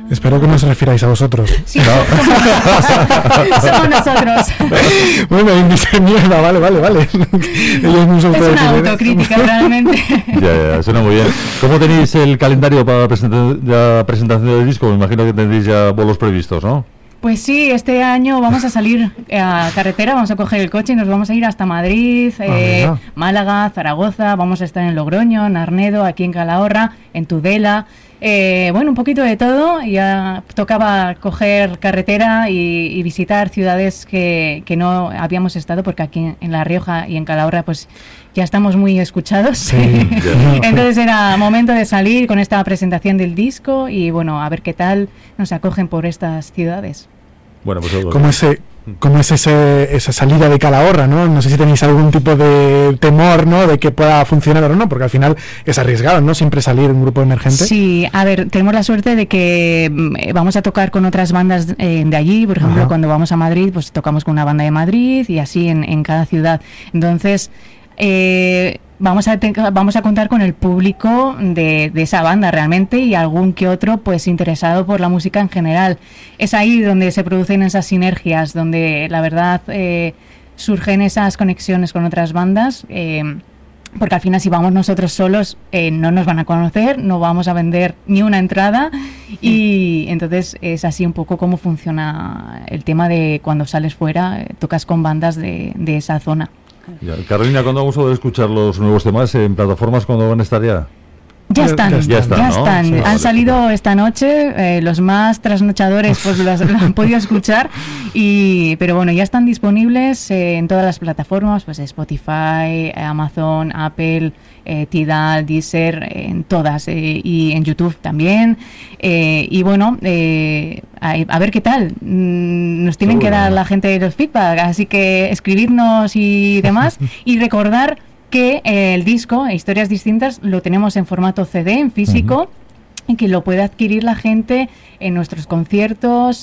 Espero que no os refiráis a vosotros. Sí, no. Somos nosotros. Bueno, índice mierda, vale. Ellos no son es una autocrítica realmente. Ya, suena muy bien. ¿Cómo tenéis el calendario para la presentación del disco? Me imagino que tendréis ya bolos previstos, ¿no? Pues sí, este año vamos a salir a carretera, vamos a coger el coche y nos vamos a ir hasta Madrid, Málaga, Zaragoza, vamos a estar en Logroño, en Arnedo, aquí en Calahorra, en Tudela. Bueno, un poquito de todo. Ya tocaba coger carretera y visitar ciudades que no habíamos estado, porque aquí en La Rioja y en Calahorra pues ya estamos muy escuchados. Sí. Entonces era momento de salir con esta presentación del disco y bueno, a ver qué tal nos acogen por estas ciudades. Bueno, pues ¿Cómo es esa salida de Calahorra, ¿no? No sé si tenéis algún tipo de temor, ¿no?, de que pueda funcionar o no, porque al final es arriesgado, ¿no?, siempre salir un grupo emergente. Sí, a ver, tenemos la suerte de que vamos a tocar con otras bandas de allí. Por ejemplo, cuando vamos a Madrid, pues tocamos con una banda de Madrid y así en cada ciudad. Entonces, vamos a contar con el público de esa banda realmente, y algún que otro pues interesado por la música en general. Es ahí donde se producen esas sinergias, donde la verdad surgen esas conexiones con otras bandas, porque al final si vamos nosotros solos no nos van a conocer, no vamos a vender ni una entrada, y entonces es así un poco cómo funciona el tema de cuando sales fuera, tocas con bandas de esa zona. Ya. Carolina, ¿cuándo vamos a poder escuchar los nuevos temas en plataformas? ¿Cuándo van a estar ya? Ya están. ¿no? Sí, han salido esta noche, los más trasnochadores pues lo han podido escuchar, pero bueno, ya están disponibles en todas las plataformas, pues Spotify, Amazon, Apple, Tidal, Deezer, en todas, y en YouTube también, y bueno, a ver qué tal, nos tienen que dar la gente los feedback, así que escribirnos y demás, y recordar que el disco, Historias Distintas, lo tenemos en formato CD, en físico, y que lo puede adquirir la gente en nuestros conciertos,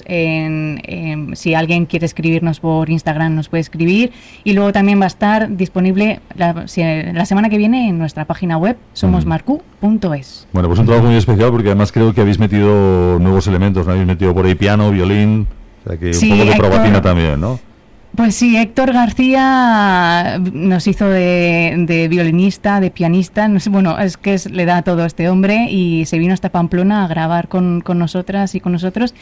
si alguien quiere escribirnos por Instagram nos puede escribir, y luego también va a estar disponible la semana que viene en nuestra página web, somosmarcu.es. Bueno, pues un trabajo muy especial, porque además creo que habéis metido nuevos elementos, ¿no? Habéis metido por ahí piano, violín, o sea que un poco de probatina también, ¿no? Pues sí, Héctor García nos hizo de violinista, de pianista, no sé, bueno, es que le da todo a este hombre, y se vino hasta Pamplona a grabar con nosotras y con nosotros,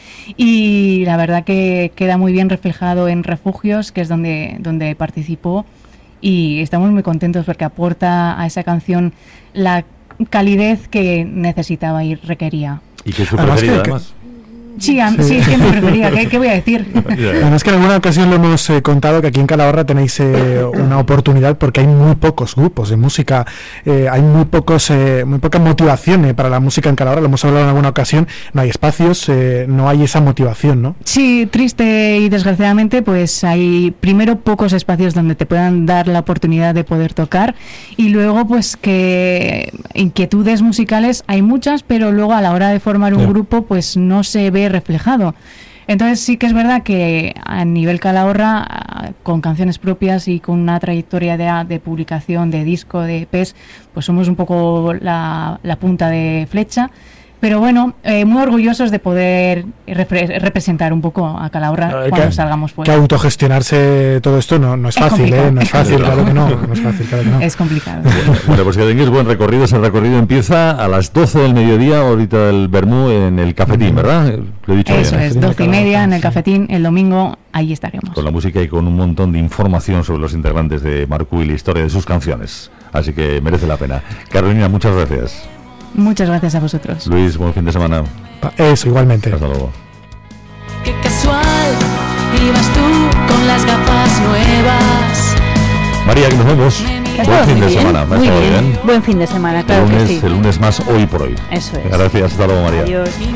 y la verdad que queda muy bien reflejado en Refugios, que es donde participó, y estamos muy contentos porque aporta a esa canción la calidez que necesitaba y requería. Y que es su preferida, además. Sí, es que me prefería, ¿qué voy a decir? Además que en alguna ocasión lo hemos contado, que aquí en Calahorra tenéis una oportunidad, porque hay muy pocos grupos de música, hay muy poca motivación para la música en Calahorra, lo hemos hablado en alguna ocasión, no hay espacios, no hay esa motivación, ¿no? Sí, triste y desgraciadamente, pues hay primero pocos espacios donde te puedan dar la oportunidad de poder tocar, y luego pues que inquietudes musicales hay muchas, pero luego a la hora de formar un grupo pues no se ve reflejado. Entonces sí que es verdad que a nivel Calahorra, con canciones propias y con una trayectoria de publicación, de disco, de EPs, pues somos un poco la punta de flecha. Pero bueno, muy orgullosos de poder representar un poco a Calahorra cuando salgamos fuera. Que autogestionarse todo esto no es fácil, no es fácil, claro que no es fácil, claro que no. Es complicado. Bueno, pues que tengáis buen recorrido. Ese recorrido empieza a las 12 del mediodía, ahorita el Bermú en el Cafetín, ¿verdad? Lo he dicho Eso bien. Es, 12:30 en el Cafetín, el domingo, ahí estaremos. Con la música y con un montón de información sobre los integrantes de Marcú y la historia de sus canciones. Así que merece la pena. Carolina, muchas gracias. Muchas gracias a vosotros. Luis, buen fin de semana. Eso, igualmente. Hasta luego. Qué casual, ibas tú con las gafas nuevas. María, que nos vemos. Buen fin de semana. Muy bien. Buen fin de semana, claro que sí. El lunes más Hoy por Hoy. Eso es. Gracias, hasta luego, María. Adiós.